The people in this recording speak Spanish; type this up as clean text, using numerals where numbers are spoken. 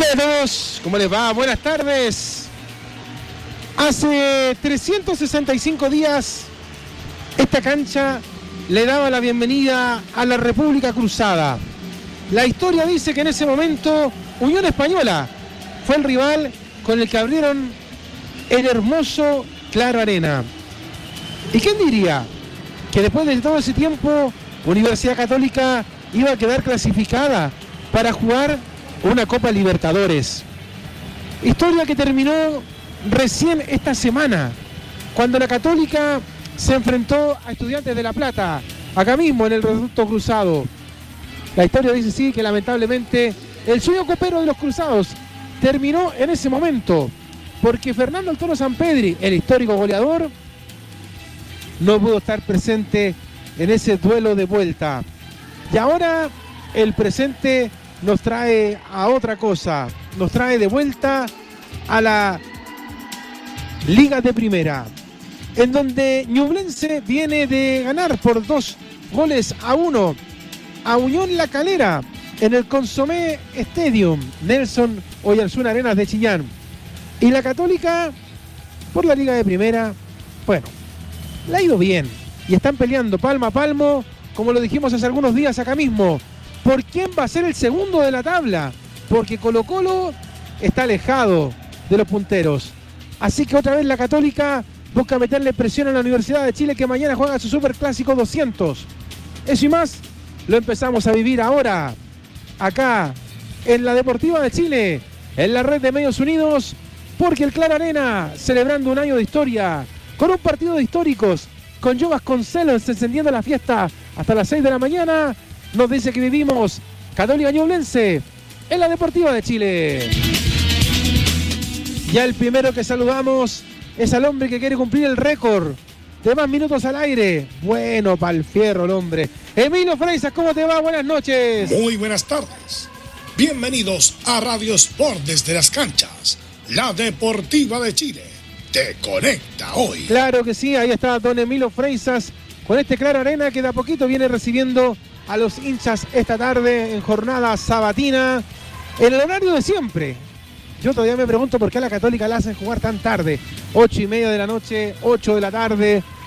Hola a todos, ¿cómo les va? Buenas tardes. Hace 365 días esta cancha le daba la bienvenida a la República Cruzada. La historia dice que en ese momento Unión Española fue el rival con el que abrieron el hermoso Claro Arena. ¿Y quién diría que después de todo ese tiempo Universidad Católica iba a quedar clasificada para jugar una Copa Libertadores? Historia que terminó recién esta semana, cuando la Católica se enfrentó a Estudiantes de La Plata, acá mismo en el Reducto Cruzado. La historia dice sí que lamentablemente el sueño copero de los cruzados terminó en ese momento, porque Fernando El Toro Sampedri, el histórico goleador, no pudo estar presente en ese duelo de vuelta. Y ahora el presente nos trae a otra cosa, nos trae de vuelta a la Liga de Primera, en donde Ñublense viene de ganar por 2-1 a Unión La Calera en el Consomé Stadium, Nelson Oyarzún Arenas de Chillán. Y la Católica, por la Liga de Primera, bueno, le ha ido bien y están peleando palmo a palmo, como lo dijimos hace algunos días acá mismo, por quién va a ser el segundo de la tabla, porque Colo-Colo está alejado de los punteros. Así que otra vez la Católica busca meterle presión a la Universidad de Chile, que mañana juega su Superclásico 200. Eso y más lo empezamos a vivir ahora, acá en la Deportiva de Chile, en la red de Medios Unidos, porque el Claro Arena, celebrando un año de historia, con un partido de históricos, con Joe Vasconcelos encendiendo la fiesta hasta las 6 de la mañana, nos dice que vivimos Católica Ñublense en la Deportiva de Chile. Ya el primero que saludamos es al hombre que quiere cumplir el récord de más minutos al aire. Bueno, pa'l fierro el hombre. Emilio Freisas, ¿cómo te va? Buenas noches. Muy buenas tardes. Bienvenidos a Radio Sport desde las canchas. La Deportiva de Chile te conecta hoy. Claro que sí, ahí está don Emilio Freisas con este Claro Arena que de a poquito viene recibiendo a los hinchas esta tarde en jornada sabatina, en el horario de siempre. Yo todavía me pregunto por qué a la Católica la hacen jugar tan tarde, 8:30 de la noche, 8 de la tarde,